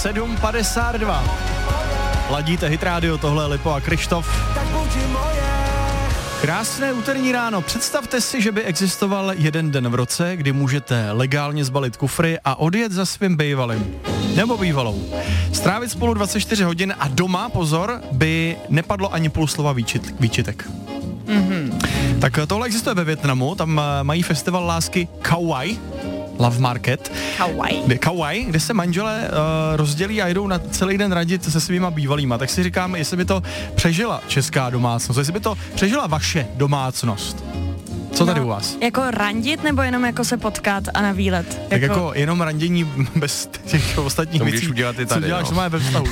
7:52. Ladíte Hit Radio, tohle je Lipo a Krištof. Krásné úterní ráno. Představte si, že by existoval jeden den v roce, kdy můžete legálně zbalit kufry a odjet za svým bývalým. Nebo bývalou. Strávit spolu 24 hodin a doma, pozor, by nepadlo ani půl slova výčitek. Tak tohle existuje ve Vietnamu, tam mají festival lásky Kauai, Love Market. Kauai, kde se manželé rozdělí a jdou na celý den radit se svýma bývalýma. Tak si říkám, jestli by to přežila česká domácnost, jestli by to přežila vaše domácnost. Co tady u vás? Jako randit nebo jenom jako se potkat a na výlet? Tak jako jenom randění bez těch ostatních věcí. Můžeš udělat i tady, co děláš ve vztahu.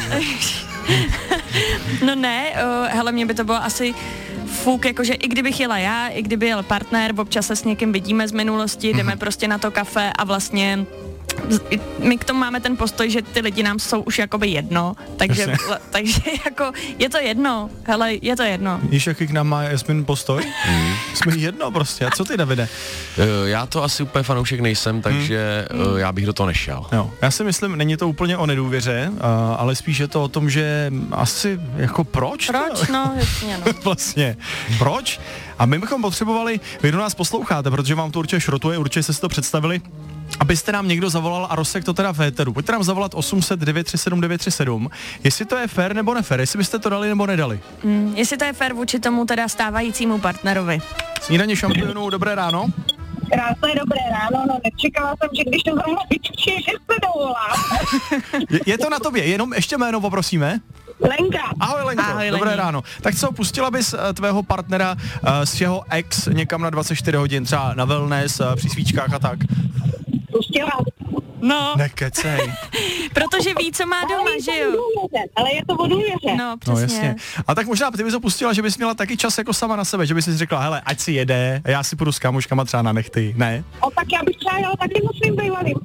No ne, hele, mě by to bylo asi fuk, jakože i kdybych jela já, i kdyby jel partner, občas se s někým vidíme z minulosti, jdeme prostě na to kafe a vlastně my k tomu máme ten postoj, že ty lidi nám jsou už jakoby jedno, takže jako je to jedno, hele, je to jedno. Víš, jaký k nám má Jasmin postoj? Jsme jedno prostě, a co ty, Davide? Já to asi úplně fanoušek nejsem, takže já bych do toho nešel. Jo, já si myslím, není to úplně o nedůvěře, ale spíš je to o tom, že asi jako proč? Proč? No, jasně, no. Vlastně, proč? A my bychom potřebovali, vy do nás posloucháte, protože vám to určitě šrotuje, určitě jste si to představili, abyste nám někdo zavolal a rozsek to teda v éteru. Pojďte nám zavolat 800 937 937, jestli to je fér nebo nefér, jestli byste to dali nebo nedali. Jestli to je fér vůči tomu teda stávajícímu partnerovi. Snídaně šampionů, dobré ráno. Krásné dobré ráno, no nečekala jsem, že když to zrovna vyčí, že se dovolá. Je to na tobě, jenom ještě jméno poprosíme. Lenka. Ahoj Lenko, Ahoj, dobré Lení. ráno. Tak co, pustila bys tvého partnera z jeho ex někam na 24 hodin, třeba na wellness, při svíčkách a tak? Pustila. No, Nekecej. protože ví, co má doma, že jo? Ale je to o důvěře. No, No přesně. jasně. A tak možná ty bys to pustila, že bys měla taky čas jako sama na sebe, že bys si řekla, hele, ať si jede, já si půjdu s kamoškama třeba na nechty, ne? O, tak já bych třeba jela taky s svým bývalým.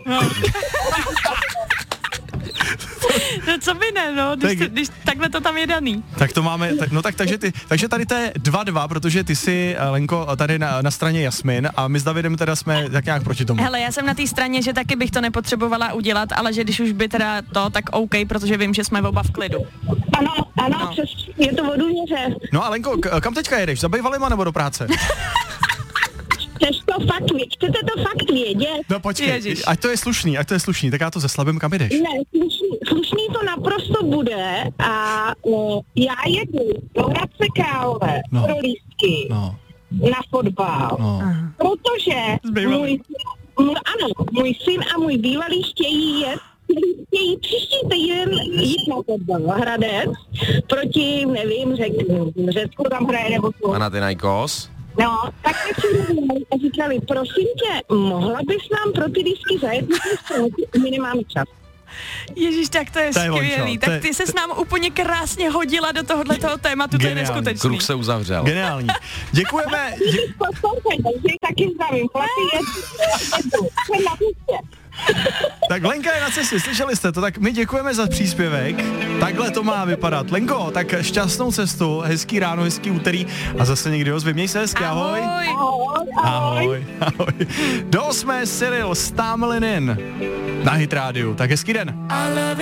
No co by ne, no, když takhle to tam je daný. Tak to máme, takže tady to je 2-2, protože ty jsi, Lenko, tady na straně Jasmin a my s Davidem teda jsme tak nějak proti tomu. Hele, já jsem na té straně, že taky bych to nepotřebovala udělat, ale že když už by teda to, tak OK, protože vím, že jsme oba v klidu. Ano, je to o důvěře. No a Lenko, kam teďka jedeš? Za bývalýma nebo do práce? Chcete to fakt vědět? No počkej, Ježiš. ať to je slušný, tak já to zeslabím, kam jdeš? Ne, slušný to naprosto bude a já jedu do Hradce Králové pro lístky na fotbal, protože můj syn a můj bývalý chtějí příští týden jít na fotbal Hradec proti, nevím, Řecku tam hraje nebo co. Panathinaikos. No, tak a říkali, prosím tě, mohla bys nám pro ty disky zajet, my nemáme čas. Ježíš, tak to je skvělý. Tak ty ses nám úplně krásně hodila do tohoto tématu, to je neskutečný. Kruh se uzavřel. Geniální. Děkujeme. Takže taky zdravím, Tak Lenka je na cestě, slyšeli jste to, tak my děkujeme za příspěvek. Takhle to má vypadat. Lenko, tak šťastnou cestu, hezký ráno, hezký úterý a zase někdy ozvy. Měj se hezky, ahoj. Ahoj. Do 8. Cyril Stamlinin na Hit Radio. Tak hezký den.